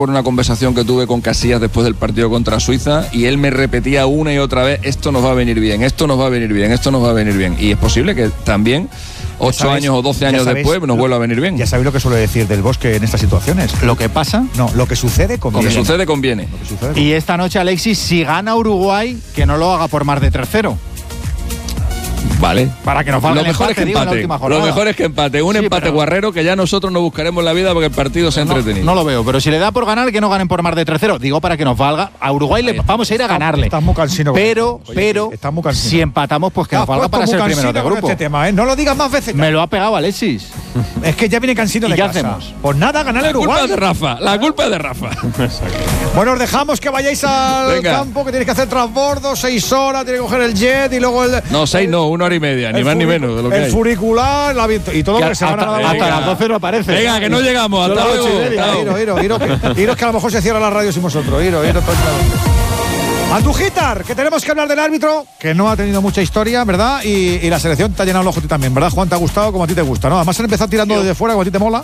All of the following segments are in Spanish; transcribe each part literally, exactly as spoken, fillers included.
por una conversación que tuve con Casillas después del partido contra Suiza y él me repetía una y otra vez, esto nos va a venir bien, esto nos va a venir bien, esto nos va a venir bien. Y es posible que también ocho sabéis, años o doce años sabéis, después nos vuelva a venir bien. Ya sabéis lo que suele decir del Bosque en estas situaciones. ¿Lo que pasa? No, lo que sucede conviene. Lo que sucede conviene. Lo que sucede conviene. Y esta noche, Alexis, si gana Uruguay, que no lo haga por más de tres cero. Vale. Para que nos valga lo el mejor empate, es que digo, empate. en la última jornada. Lo mejor es que empate. Un sí, empate pero... guarrero que ya nosotros nos buscaremos la vida porque el partido sea no, entretenido. No lo veo, pero si le da por ganar, que no ganen por más de tres cero. Digo, para que nos valga. A Uruguay le vamos a ir a ganarle. Estás muy cansino. Pero, Oye, pero, muy si empatamos, pues que nos valga para ser primero de grupo. Este tema, ¿eh? No lo digas más veces. Me lo ha pegado Alexis. Es que ya viene cansino de ¿Y qué casa. hacemos? Pues nada, ganar el Uruguay. La culpa es de Rafa. La culpa es de Rafa. Bueno, os dejamos que vayáis al Venga. campo, que tenéis que hacer transbordo, seis horas, tenéis que coger el jet y luego el... No, seis no, una hora y media, ni más ni menos de lo que El hay. furicular la, y todo Que lo que se van a hasta, dar. hasta Venga. las doce no aparece. Venga, que no llegamos. Hasta luego. Iros, iros, iros, que- iros que a lo mejor se cierra la radio sin vosotros. Iros, iros, Andújar, que tenemos que hablar del árbitro, que no ha tenido mucha historia, ¿verdad? Y, y la selección te ha llenado el ojo a ti también, ¿verdad, Juan? Te ha gustado como a ti te gusta, ¿no? Además han empezado tirando Yo. desde fuera como a ti te mola.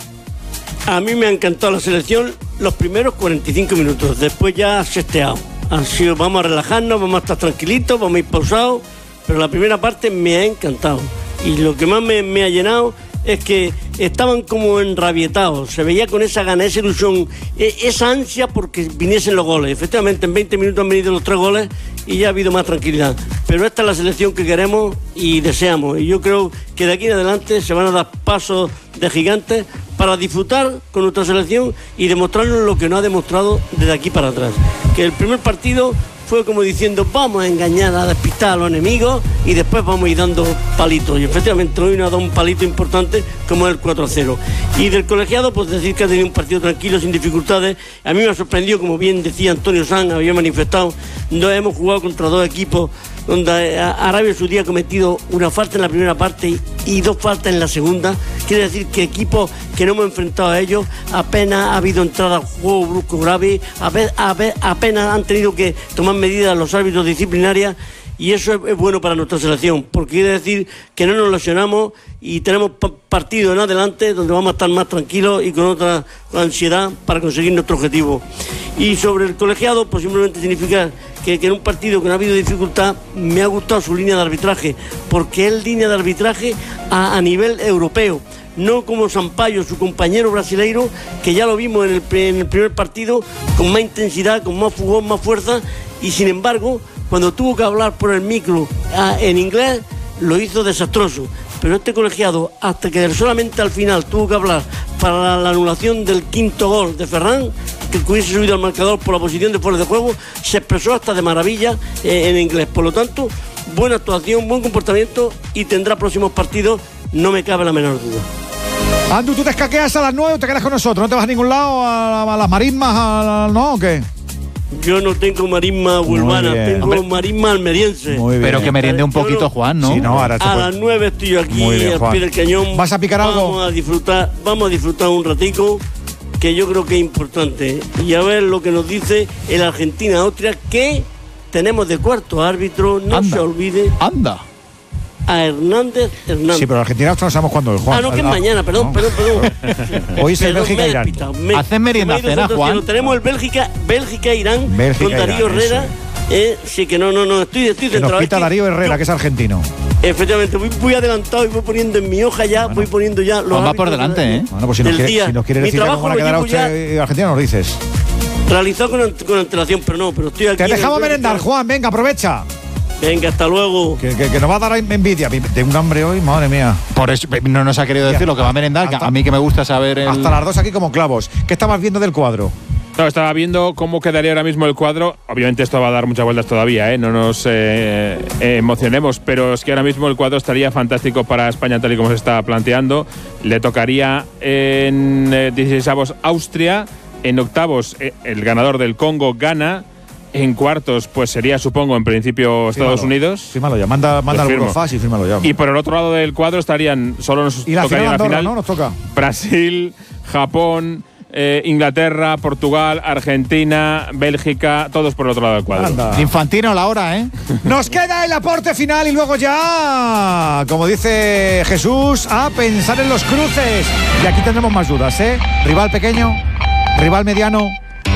A mí me ha encantado la selección los primeros cuarenta y cinco minutos, después ya sesteado. Han sido, vamos a relajarnos, vamos a estar tranquilitos, vamos a ir pausados, pero la primera parte me ha encantado. Y lo que más me, me ha llenado es que estaban como enrabietados, se veía con esa gana, esa ilusión, e- esa ansia porque viniesen los goles. Efectivamente, en veinte minutos han venido los tres goles y ya ha habido más tranquilidad. Pero esta es la selección que queremos y deseamos. Y yo creo que de aquí en adelante se van a dar pasos de gigantes para disfrutar con nuestra selección y demostrarnos lo que no ha demostrado desde aquí para atrás. Que el primer partido fue como diciendo, vamos a engañar, a despistar a los enemigos y después vamos a ir dando palitos. Y efectivamente hoy nos ha dado un palito importante como es el cuatro a cero. Y del colegiado, pues decir que ha tenido un partido tranquilo, sin dificultades. A mí me ha sorprendido, como bien decía Antonio Sanz, había manifestado, no hemos jugado contra dos equipos donde Arabia Saudí ha cometido una falta en la primera parte y dos faltas en la segunda. Quiere decir que equipos que no hemos enfrentado a ellos apenas ha habido entrada a juego brusco grave, ape- ape- apenas han tenido que tomar medidas los árbitros disciplinarias. Y eso es, es bueno para nuestra selección, porque quiere decir que no nos lesionamos y tenemos pa- partido en adelante donde vamos a estar más tranquilos y con otra ansiedad para conseguir nuestro objetivo. Y sobre el colegiado, pues simplemente significa que, que en un partido que no ha habido dificultad, me ha gustado su línea de arbitraje, porque es línea de arbitraje a, a nivel europeo. No como Sampaio, su compañero brasileiro, que ya lo vimos en el, en el primer partido, con más intensidad, con más fugón, más fuerza, y sin embargo, cuando tuvo que hablar por el micro ah, en inglés, lo hizo desastroso. Pero este colegiado, hasta que solamente al final tuvo que hablar para la, la anulación del quinto gol de Ferran, que hubiese subido al marcador por la posición de fuera de juego, se expresó hasta de maravilla eh, en inglés. Por lo tanto, buena actuación, buen comportamiento y tendrá próximos partidos, no me cabe la menor duda. Andu, ¿tú te escaqueas a las nueve o te quedas con nosotros? ¿No te vas a ningún lado? ¿A, a las marismas? A la, ¿No o qué? Yo no tengo marisma urbana, tengo Hombre. marisma almeriense. Muy bien. Pero que meriende un Yo poquito, no- Juan, ¿no? Sí, no, ahora te A puedes- las nueve estoy yo aquí Muy bien, al Juan. pie del cañón. ¿Vas a picar algo? Vamos a disfrutar, vamos a disfrutar un ratico, que yo creo que es importante. Y a ver lo que nos dice el Argentina-Austria, que tenemos de cuarto árbitro, no Anda. se olvide, Anda. a Hernández Hernández. Sí, pero Argentina no sabemos cuándo es, Juan. Ah, no, que es Ah, mañana, perdón, no. perdón, perdón. Hoy es el Perdón, Bélgica me he Irán. despistado, me- ¿Hacen merienda me he ido cena, otro Juan? cielo. Tenemos el Bélgica, Bélgica-Irán Bélgica, con Darío Irán, Herrera. eso Eh, sí, que no, no, no, estoy, estoy Que centrado. nos Es quita que Darío Herrera, yo- que es argentino. Efectivamente, voy, voy adelantado y voy poniendo en mi hoja ya, voy poniendo ya los Juan va por árbitros delante, de- ¿eh? Bueno, pues si nos del quiere, día. si nos quiere Mi decir cómo trabajo van a lo quedar llevo Austria y Argentina, nos lo dices. ya realizado con, ant- con antelación, pero no, pero estoy aquí. Te en el dejamos Bélgica. merendar, Juan, venga, aprovecha. Venga, hasta luego. Que, que, que nos va a dar envidia. Tengo un hambre hoy, madre mía. Por eso no nos ha querido decir lo que va a merendar, que Hasta- a mí que me gusta saber el... Hasta las dos aquí como clavos. ¿Qué estabas viendo del cuadro? No, estaba viendo cómo quedaría ahora mismo el cuadro. Obviamente esto va a dar muchas vueltas todavía, ¿eh? No nos eh, eh, emocionemos, pero es que ahora mismo el cuadro estaría fantástico para España tal y como se está planteando. Le tocaría en eh, dieciseisavos Austria, en octavos eh, el ganador del Congo gana, en cuartos pues sería, supongo, en principio Estados Fírmalo. Unidos. Fírmalo ya. Manda, manda Lo el firmo. Burofax y fírmalo ya. Y por el otro lado del cuadro estarían, solo nos Y la tocaría final la Andorra, final, ¿no? Nos toca. Brasil, Japón, eh, Inglaterra, Portugal, Argentina, Bélgica, todos por el otro lado del cuadro. Anda. Infantino la hora, ¿eh? Nos queda el aporte final y luego ya, como dice Jesús, a pensar en los cruces. Y aquí tendremos más dudas, ¿eh? Rival pequeño, rival mediano,